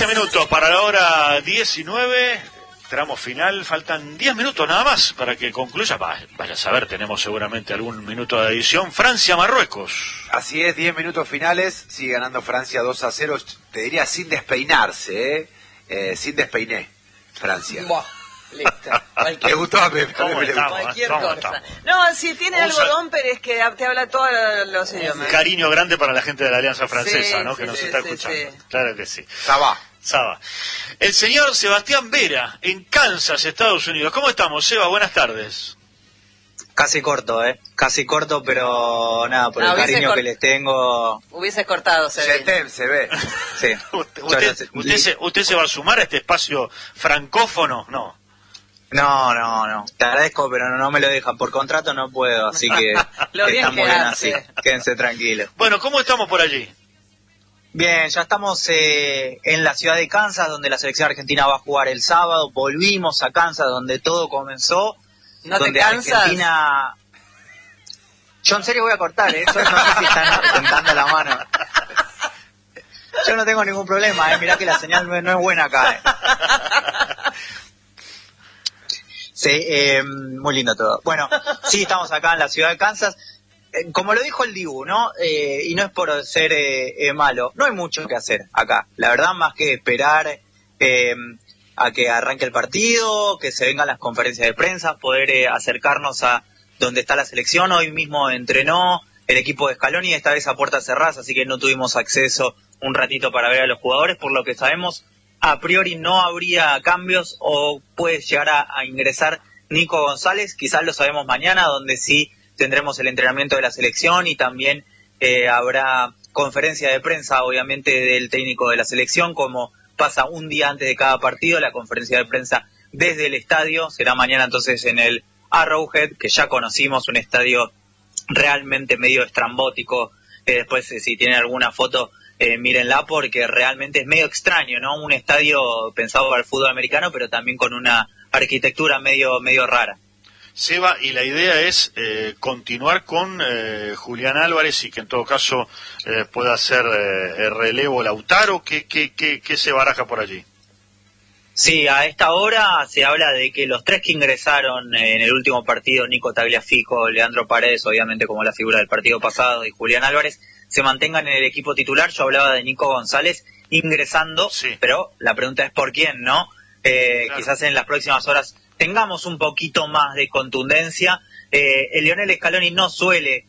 Minutos para la hora 19, tramo final, faltan 10 minutos nada más para que concluya. Vaya a saber, tenemos seguramente algún minuto de edición. Francia-Marruecos. Así es, 10 minutos finales, sigue ganando Francia 2-0, te diría sin despeinarse, sin despeiné, Francia. Buah, listo. ¿Le gustó a Pepe? Cualquier cosa. No, si tiene algodón, pero es que te habla todos los idiomas. Un cariño grande para la gente de la Alianza Francesa, sí, ¿no? Que sí, nos sí, está sí, escuchando. sí. Claro que sí. Saba. El señor Sebastián Vera, en Kansas, Estados Unidos. ¿Cómo estamos, Seba? Buenas tardes. Casi corto, pero nada, por el cariño que les tengo. Hubiese cortado, se ve. Sí. ¿Usted se va a sumar a este espacio francófono? No. No. Te agradezco, pero no me lo dejan. Por contrato no puedo, así que Lo bien está muy que bien hace. así. Quédense tranquilos. Bueno, ¿cómo estamos por allí? Bien, ya estamos en la ciudad de Kansas, donde la selección argentina va a jugar el sábado. Volvimos a Kansas, donde todo comenzó. ¿No donde te cansas? Argentina... Yo en serio voy a cortar, eso no sé si están tentando la mano. Yo no tengo ningún problema, mirá que la señal no es buena acá. Sí, muy lindo todo. Bueno, sí, estamos acá en la ciudad de Kansas. Como lo dijo el Dibu, ¿no? Y no es por ser malo, no hay mucho que hacer acá. La verdad, más que esperar a que arranque el partido, que se vengan las conferencias de prensa, poder acercarnos a donde está la selección. Hoy mismo entrenó el equipo de Scaloni, esta vez a puertas cerradas, así que no tuvimos acceso un ratito para ver a los jugadores. Por lo que sabemos, a priori no habría cambios o puede llegar a ingresar Nico González. Quizás lo sabemos mañana, donde sí tendremos el entrenamiento de la selección y también habrá conferencia de prensa, obviamente, del técnico de la selección, como pasa un día antes de cada partido. La conferencia de prensa desde el estadio será mañana entonces en el Arrowhead, que ya conocimos, un estadio realmente medio estrambótico. Después, si tienen alguna foto, mírenla, porque realmente es medio extraño, ¿no? Un estadio pensado para el fútbol americano, pero también con una arquitectura medio rara. Seba, y la idea es continuar con Julián Álvarez y que en todo caso pueda hacer relevo Lautaro. ¿Qué se baraja por allí? Sí, a esta hora se habla de que los tres que ingresaron en el último partido, Nico Tagliafico, Leandro Paredes, obviamente como la figura del partido pasado, y Julián Álvarez, se mantengan en el equipo titular. Yo hablaba de Nico González ingresando, sí, pero la pregunta es ¿por quién, no? Claro. Quizás en las próximas horas tengamos un poquito más de contundencia. El Lionel Scaloni no suele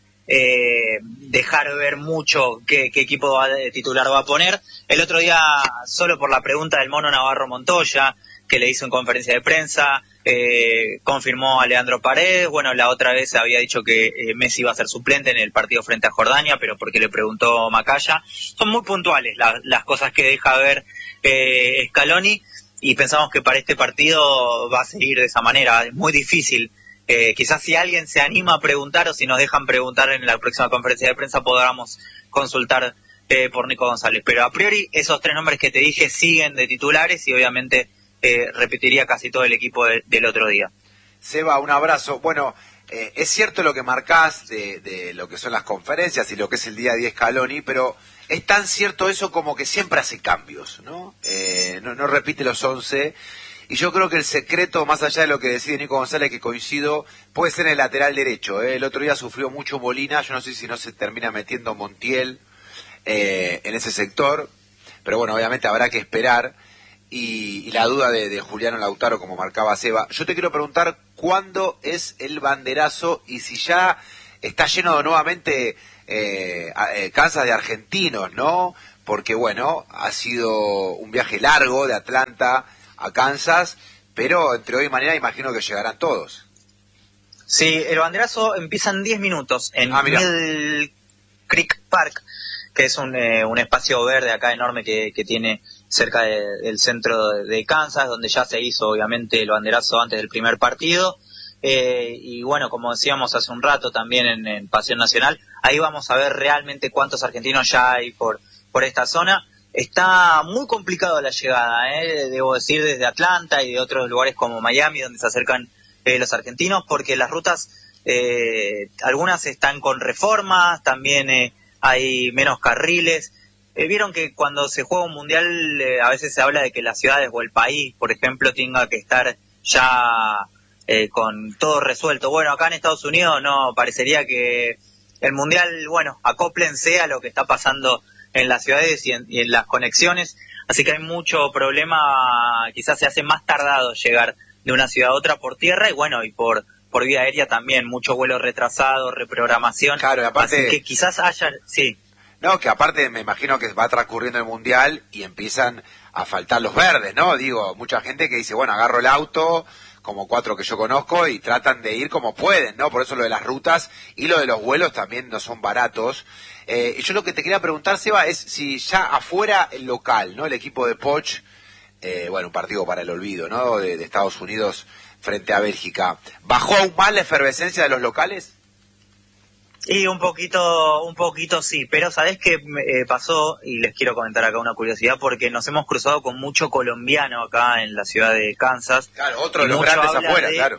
dejar ver mucho qué equipo titular va a poner. El otro día, solo por la pregunta del Mono Navarro Montoya, que le hizo en conferencia de prensa, confirmó a Leandro Paredes. Bueno, la otra vez había dicho que Messi iba a ser suplente en el partido frente a Jordania, pero porque le preguntó Macaya. Son muy puntuales las cosas que deja ver Scaloni, y pensamos que para este partido va a seguir de esa manera. Es muy difícil. Quizás si alguien se anima a preguntar, o si nos dejan preguntar en la próxima conferencia de prensa, podamos consultar por Nico González. Pero a priori esos tres nombres que te dije siguen de titulares, y obviamente repetiría casi todo el equipo del otro día. Seba, un abrazo. Bueno, es cierto lo que marcás de lo que son las conferencias y lo que es el día a día Scaloni, pero es tan cierto eso como que siempre hace cambios, ¿no? No repite los 11. Y yo creo que el secreto, más allá de lo que decide Nico González, que coincido, puede ser en el lateral derecho. El otro día sufrió mucho Molina, yo no sé si no se termina metiendo Montiel en ese sector, pero bueno, obviamente habrá que esperar. Y la duda de Julián Lautaro, como marcaba Seba. Yo te quiero preguntar cuándo es el banderazo y si ya está lleno nuevamente Kansas de argentinos, ¿no? Porque bueno, ha sido un viaje largo de Atlanta a Kansas, pero entre hoy y mañana imagino que llegarán todos. Sí, el banderazo empieza en 10 minutos en Mill Creek Park, que es un espacio verde acá enorme que tiene cerca del centro de Kansas, donde ya se hizo obviamente el banderazo antes del primer partido. Y bueno, como decíamos hace un rato también en Pasión Nacional, ahí vamos a ver realmente cuántos argentinos ya hay por esta zona. Está muy complicado la llegada, debo decir, desde Atlanta y de otros lugares como Miami, donde se acercan los argentinos, porque las rutas, algunas están con reformas, también hay menos carriles, vieron que cuando se juega un mundial a veces se habla de que las ciudades o el país, por ejemplo, tenga que estar ya con todo resuelto. Bueno, acá en Estados Unidos no, parecería que el mundial, bueno, acóplense a lo que está pasando en las ciudades y en las conexiones, así que hay mucho problema, quizás se hace más tardado llegar de una ciudad a otra por tierra y bueno, y por vía aérea también, mucho vuelo retrasado, reprogramación, claro, y aparte, así que quizás haya, sí. No, que aparte me imagino que va transcurriendo el mundial y empiezan a faltar los verdes, ¿no? Digo, mucha gente que dice, bueno, agarro el auto, como 4 que yo conozco, y tratan de ir como pueden, ¿no? Por eso lo de las rutas y lo de los vuelos también no son baratos. Yo lo que te quería preguntar, Seba, es si ya afuera el local, ¿no? El equipo de Poch, bueno, un partido para el olvido, ¿no? De Estados Unidos frente a Bélgica. ¿Bajó aún más la efervescencia de los locales? Y un poquito sí, pero ¿sabés qué pasó? Y les quiero comentar acá una curiosidad, porque nos hemos cruzado con mucho colombiano acá en la ciudad de Kansas. Claro, otro de los grandes afuera, claro.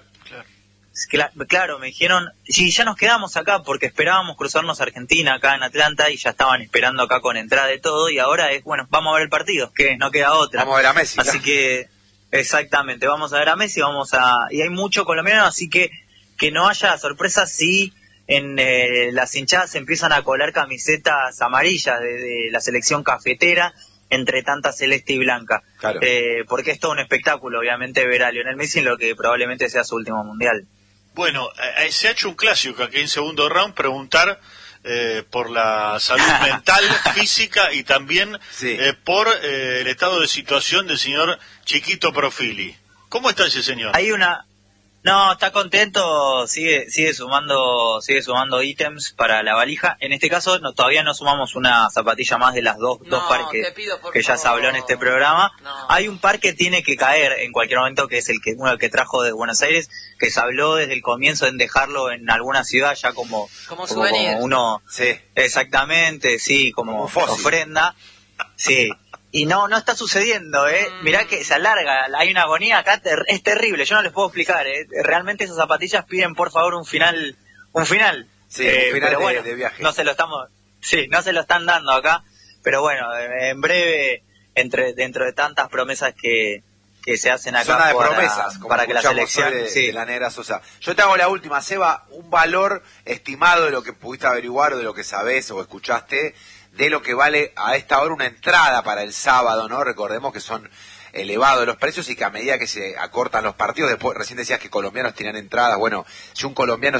Claro, me dijeron, sí, ya nos quedamos acá porque esperábamos cruzarnos a Argentina acá en Atlanta y ya estaban esperando acá con entrada de todo y ahora es, bueno, vamos a ver el partido, que no queda otra. Vamos a ver a Messi. Así que, exactamente, vamos a ver a Messi, y hay mucho colombiano, así que no haya sorpresas si en las hinchadas se empiezan a colar camisetas amarillas de la selección cafetera entre tanta celeste y blanca. Claro. Porque es todo un espectáculo, obviamente, ver a Lionel Messi en lo que probablemente sea su último mundial. Bueno, se ha hecho un clásico aquí en segundo round, preguntar por la salud mental, física y también sí, por el estado de situación del señor Chiquito Profili. ¿Cómo está ese señor? No, está contento, sigue sumando ítems para la valija. En este caso todavía no sumamos una zapatilla más de las dos pares que ya se habló en este programa. No. Hay un par que tiene que caer en cualquier momento, que es uno que trajo de Buenos Aires, que se habló desde el comienzo en dejarlo en alguna ciudad ya como uno. Sí. Exactamente, sí, como ofrenda. Sí. Y no está sucediendo, Mirá que se alarga, hay una agonía acá, es terrible, yo no les puedo explicar, Realmente esas zapatillas piden por favor un final. Sí, un final pero bueno, de viaje. no se lo están dando acá, pero bueno, en breve, dentro de tantas promesas que se hacen acá zona de promesas, para que la selección de la Negra Sosa. Yo te hago la última, Seba, un valor estimado de lo que pudiste averiguar o de lo que sabés o escuchaste, de lo que vale a esta hora una entrada para el sábado, ¿no? Recordemos que son elevados los precios y que a medida que se acortan los partidos, después recién decías que colombianos tenían entradas, bueno, si un colombiano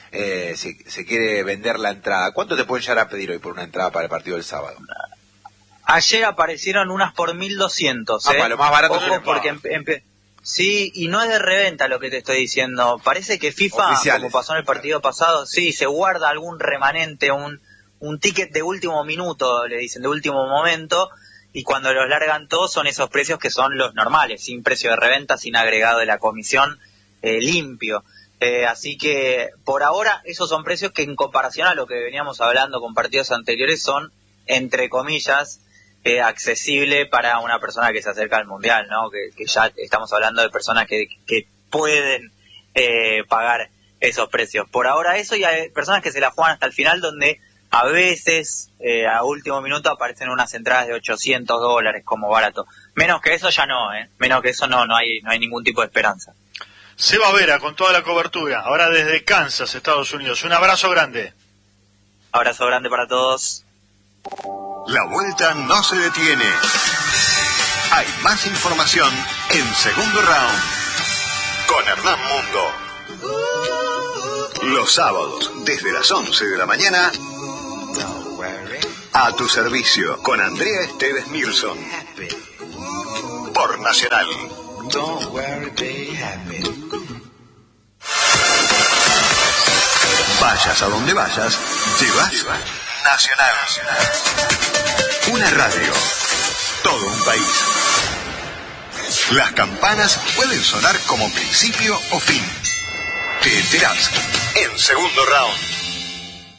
se quiere vender la entrada, ¿cuánto te pueden llegar a pedir hoy por una entrada para el partido del sábado? Ayer aparecieron unas por 1.200, para lo más barato. Ojo, porque sí, y no es de reventa lo que te estoy diciendo, parece que FIFA, oficiales, como pasó en el partido pasado, sí, se guarda algún remanente, un ticket de último minuto, le dicen, de último momento, y cuando los largan todos son esos precios que son los normales, sin precio de reventa, sin agregado de la comisión, limpio. Así que por ahora esos son precios que en comparación a lo que veníamos hablando con partidos anteriores son, entre comillas, accesible para una persona que se acerca al Mundial, ¿no? Que ya estamos hablando de personas que pueden pagar esos precios. Por ahora eso, y hay personas que se la juegan hasta el final, donde a veces a último minuto aparecen unas entradas de $800 como barato. Menos que eso ya no, menos que eso no hay ningún tipo de esperanza. Seba Vera con toda la cobertura, ahora desde Kansas, Estados Unidos. Un abrazo grande. Abrazo grande para todos. La vuelta no se detiene. Hay más información en segundo round con Hernán Mundo. Los sábados desde las 11 de la mañana a tu servicio con Andrea Esteves Nilsson por Nacional. Vayas a donde vayas, llevas Nacional. Una radio, todo un país. Las campanas pueden sonar como principio o fin. Te enterás en segundo round.